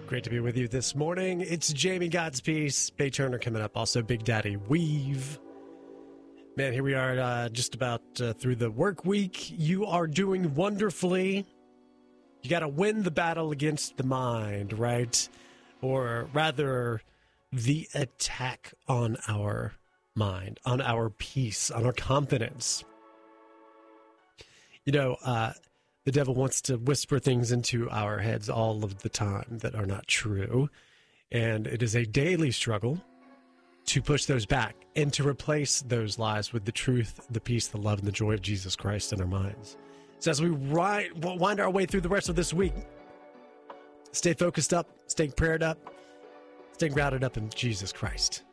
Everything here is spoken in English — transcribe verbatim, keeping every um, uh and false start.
Great to be with you this morning. It's Jamie God's Peace, Bay Turner coming up, also Big Daddy Weave. Man, here we are uh, just about uh, through the work week. You are doing wonderfully. You got to win the battle against the mind, right? Or rather, the attack on our mind, on our peace, on our confidence. You know, uh, the devil wants to whisper things into our heads all of the time that are not true. And it is a daily struggle to push those back and to replace those lies with the truth, the peace, the love, and the joy of Jesus Christ in our minds. So as we ri- wind our way through the rest of this week, stay focused up, stay prayed up, stay grounded up in Jesus Christ.